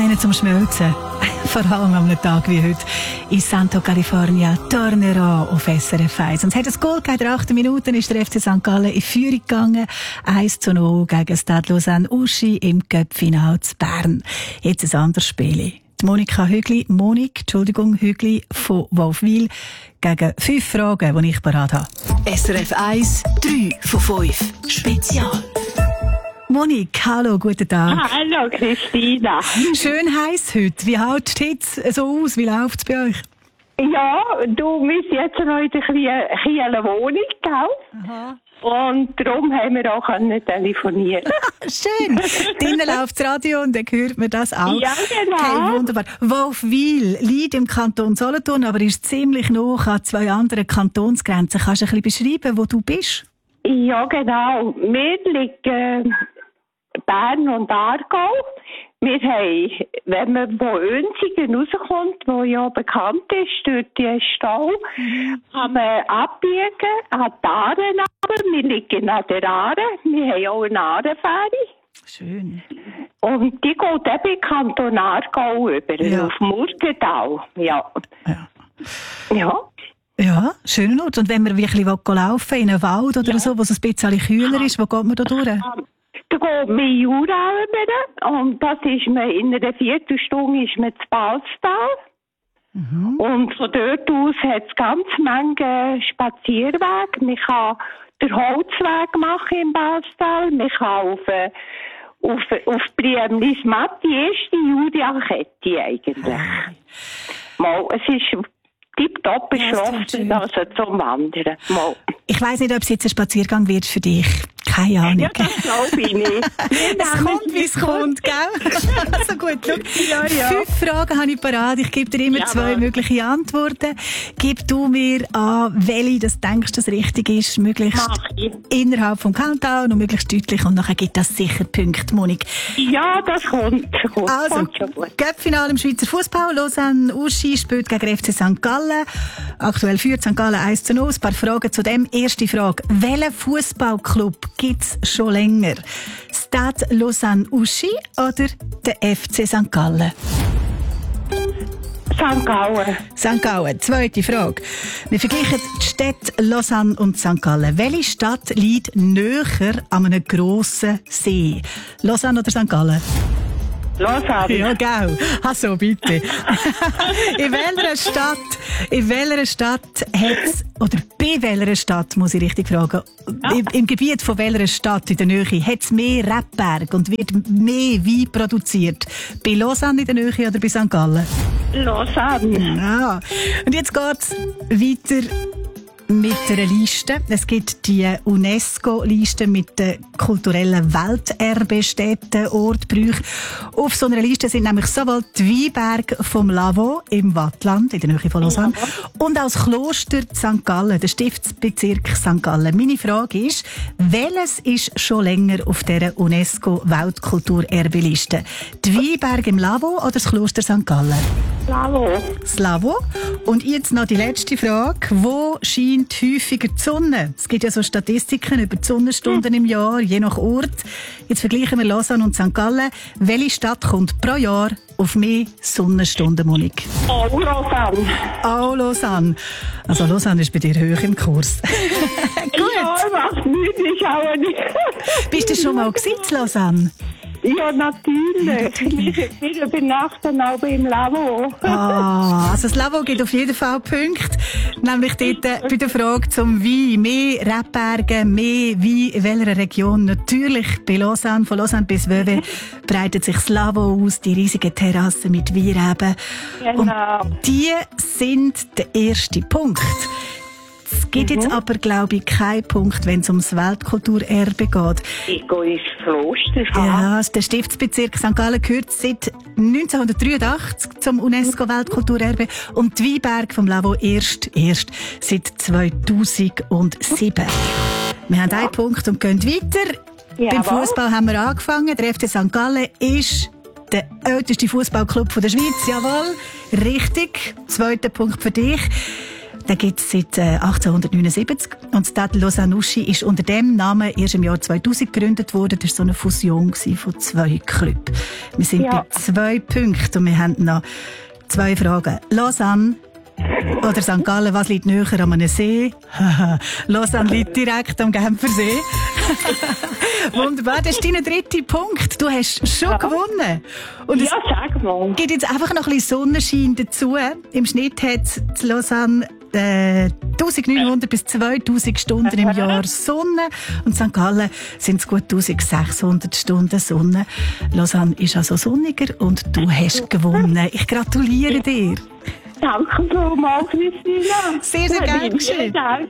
einen zum Schmelzen. Vor allem an einem Tag wie heute in Santo California, Tornero auf SRF 1. Und es hat ein Goal gegeben. In 8 Minuten ist der FC St. Gallen in Führung gegangen. 1:0 gegen Stade Lausanne Uschi im Cup-Final zu Bern. Jetzt ein anderes Spiel. Die Monika Hügli, Hügli von Wolfwil gegen 5 Fragen, die ich parat habe. SRF 1, 3 von 5. Spezial. Monik, hallo, guten Tag. Hallo Christina. Schön heiß heute. Wie hält die Hitze so aus? Wie läuft es bei euch? Ja, du bist jetzt noch in der Kieler Wohnung, gell? Aha. Und darum haben wir auch telefonieren. Schön. Drinnen läuft das Radio und dann hört man das auch. Ja, genau. Hey, wunderbar. Wolfwil liegt im Kanton Solothurn, aber ist ziemlich nah an 2 anderen Kantonsgrenzen. Kannst du ein bisschen beschreiben, wo du bist? Ja, genau. Wir liegen Bern und Aargau. Wir haben, wenn man von Önsigen rauskommt, wo ja bekannt ist durch den Stau, kann man abbiegen an die Aare. Wir liegen an der Aare. Wir haben auch eine Aarenfähre. Schön. Und die geht eben in Kanton Aargau über, Ja. auf Murgenthal. Ja. Ja. Ja. Ja, schöner Ort. Und wenn man wirklich laufen in einen Wald oder so, wo es ein bisschen kühler ist, wo geht man da durch? Da geht man in Jura rüber und das ist man in einer Viertelstunde ist man zu Balztal. Und von dort aus hat es ganz viele Spazierwege. Man kann den Holzweg machen in Balztal. Man kann auf Briemlis Matt, die erste Julia-Kette eigentlich. Mal, es ist tipptopp beschlossen, also zum Wandern. Mal. Ich weiss nicht, ob es jetzt ein Spaziergang wird für dich. Keine Ahnung. Ja, das glaube ich nicht. Es kommt, wie es kommt, gell? Also gut, schau. Ja. 5 Fragen habe ich parat. Ich gebe dir immer 2 mögliche Antworten. Gib du mir an, welche du denkst, dass richtig ist. Möglichst Mach ich. innerhalb vom Countdown und möglichst deutlich. Und nachher gibt das sicher Punkte, Monik. Ja, das kommt. Also, Kommt schon gut. Cup-Finale im Schweizer Fußball. Lausanne Uschi spielt gegen FC St. Gallen. Aktuell führt St. Gallen 1:0. Ein paar Fragen zu dem. Erste Frage. Welchen Fußballclub gibt es schon länger? Stade Lausanne Uschi oder der FC St. Gallen? St. Gallen. St. Gallen. Zweite Frage. Wir vergleichen die Städte Lausanne und St. Gallen. Welche Stadt liegt näher an einem grossen See? Lausanne oder St. Gallen? Lausanne. Ja, gell. Also, bitte. in welcher Stadt hat's, oder bei welcher Stadt, muss ich richtig fragen, im Gebiet von welcher Stadt in der Nähe hat's mehr Rebberg und wird mehr Wein produziert? Bei Lausanne in der Nähe oder bei St. Gallen? Lausanne. Ja. Und jetzt geht's weiter mit einer Liste. Es gibt die UNESCO-Liste mit den kulturellen Welterbestätten, Ortbrüchen. Auf so einer Liste sind nämlich sowohl die Weinberge vom Lavaux im Wattland, in der Nähe von Lausanne, und auch das Kloster St. Gallen, der Stiftsbezirk St. Gallen. Meine Frage ist, welches ist schon länger auf dieser UNESCO-Weltkulturerbeliste? Die Weinberge im Lavaux oder das Kloster St. Gallen? Lavaux. Das Lavaux. Und jetzt noch die letzte Frage. Wo scheint häufiger die Sonne? Es gibt ja so Statistiken über die Sonnenstunden im Jahr, je nach Ort. Jetzt vergleichen wir Lausanne und St. Gallen. Welche Stadt kommt pro Jahr auf mehr Sonnenstunden, Monik? Oh, Lausanne. Oh, Lausanne. Also Lausanne ist bei dir hoch im Kurs. Ja, macht nichts, ich auch nicht. Bist du schon mal in Lausanne? Ja, natürlich. Wir übernachten auch im Lavaux. Also das Lavaux gibt auf jeden Fall Punkte. Nämlich dort bei der Frage zum Wein. Mehr Rebberge, mehr Wein in welcher Region? Natürlich bei Lausanne. Von Lausanne bis Vevey breitet sich das Lavaux aus, die riesigen Terrassen mit Weinreben. Genau. Und die sind der erste Punkt. Es gibt jetzt aber, glaube ich, keinen Punkt, wenn es ums Weltkulturerbe geht. Ich gehe ins Kloster. Ja, der Stiftsbezirk St. Gallen gehört seit 1983 zum UNESCO-Weltkulturerbe und die Weinberge vom Lavaux erst seit 2007. Wir haben einen Punkt und gehen weiter. Jawohl. Beim Fußball haben wir angefangen. Der FC St. Gallen ist der älteste Fußballclub der Schweiz. Jawohl, richtig. Zweiter Punkt für dich. Den gibt es seit 1879 und das Stade Lausanne-Uschi ist unter dem Namen erst im Jahr 2000 gegründet worden. Das war so eine Fusion von 2 Clubs. Wir sind bei 2 Punkten und wir haben noch 2 Fragen. Lausanne oder St. Gallen, was liegt näher an einem See? Lausanne liegt direkt am Genfersee. Wunderbar, das ist dein 3. Punkt. Du hast schon gewonnen. Und es gibt jetzt einfach noch ein bisschen Sonnenschein dazu. Im Schnitt hat es in Lausanne 1900 bis 2000 Stunden im Jahr Sonne. Und in St. Gallen sind es gut 1600 Stunden Sonne. Lausanne ist also sonniger und du hast gewonnen. Ich gratuliere dir. Danke vielmals, Christina. Sehr, sehr gerne geschehen.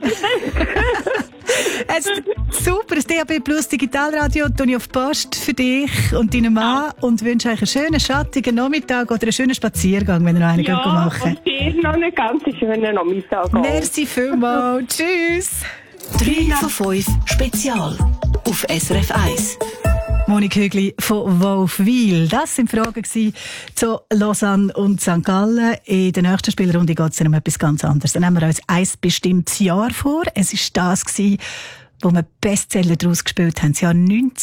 Super, das DAB Plus Digitalradio tue ich auf Post für dich und deinen Mann und wünsche euch einen schönen, schattigen Nachmittag oder einen schönen Spaziergang, wenn ihr noch einen machen könnt. Und dir noch einen ganz schönen Nachmittag. Merci vielmals. Tschüss. 3 von 5 Spezial auf SRF 1. Monika Hügli von Wolfwil. Das waren Fragen zu Lausanne und St. Gallen. In der nächsten Spielrunde geht es um etwas ganz anderes. Dann nehmen wir uns ein bestimmtes Jahr vor. Es war das, wo wir Bestseller daraus gespielt haben, das Jahr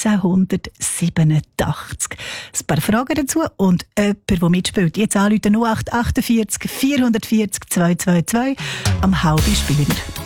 1987. Ein paar Fragen dazu und jemand, der mitspielt. Jetzt anrufen 0848 440 222. Am halben spielen wir.